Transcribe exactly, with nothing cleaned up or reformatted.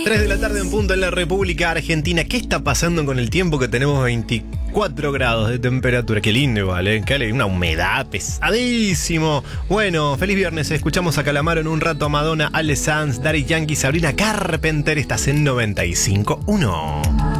tres de la tarde en punto en la República Argentina. ¿Qué está pasando con el tiempo que tenemos veinticuatro grados de temperatura? Qué lindo igual, ¿eh? Qué alegría, una humedad pesadísimo. Bueno, feliz viernes. Escuchamos a Calamaro en un rato, a Madonna, Ale Sanz, Daddy Yankee, Sabrina Carpenter. Estás en noventa y cinco punto uno.